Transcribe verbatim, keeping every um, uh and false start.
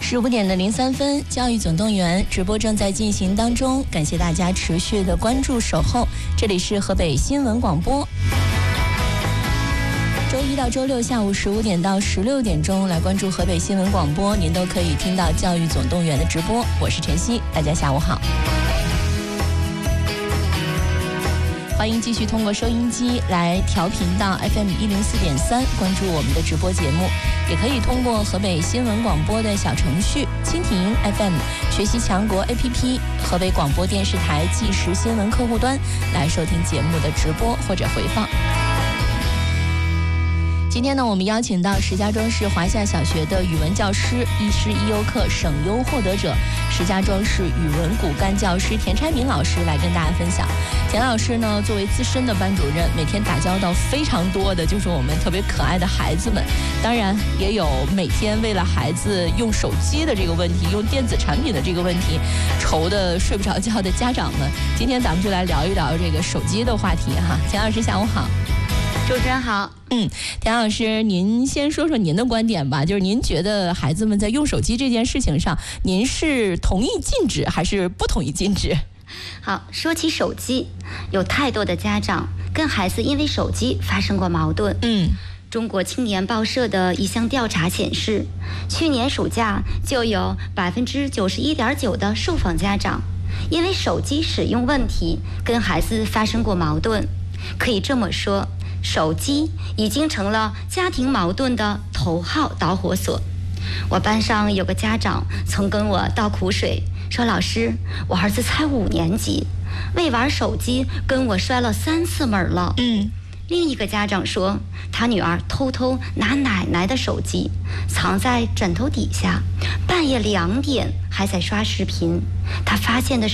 十五点的零三分，教育总动员直播正在进行当中，感谢大家持续的关注守候。这里是河北新闻广播，周一到周六下午十五点到十六点钟来关注河北新闻广播，您都可以听到教育总动员的直播。我是晨曦，大家下午好。欢迎继续通过收音机来调频到 F M 一零四点三，关注我们的直播节目，也可以通过河北新闻广播的小程序蜻蜓 F M、学习强国 A P P、河北广播电视台即时新闻客户端来收听节目的直播或者回放。今天呢，我们邀请到石家庄市华夏小学的语文教师、一师一优课省优获得者、石家庄市语文骨干教师田拆明老师来跟大家分享。田老师呢，作为资深的班主任，每天打交道非常多的就是我们特别可爱的孩子们，当然也有每天为了孩子用手机的这个问题、用电子产品的这个问题愁得睡不着觉的家长们。今天咱们就来聊一聊这个手机的话题哈。田老师下午好。 主持人好。 嗯，田老师，您先说说您的观点吧，就是您觉得孩子们在用手机这件事情上，您是同意禁止还是不同意禁止？ 好，说起手机，有太多的家长跟孩子因为手机发生过矛盾。 嗯， 中国青年报社的一项调查显示，去年暑假就有百分之九十一点九的受访家长因为手机使用问题跟孩子发生过矛盾。可以这么说，手机已经成了家庭矛盾的头号导火索。我班上有个家长曾跟我倒苦水，说老师，我儿子才五年级，为玩手机跟我摔了三次门了。 嗯， 另一个家长说，他女儿偷偷拿奶奶的手机藏在枕头底下，半夜两点还在刷视频，他发现的